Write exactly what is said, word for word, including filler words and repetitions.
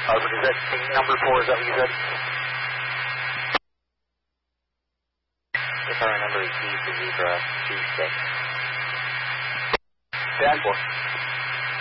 Harvard, is that number four, is that what you said? If our number is Z for zebra, two six. Dan four.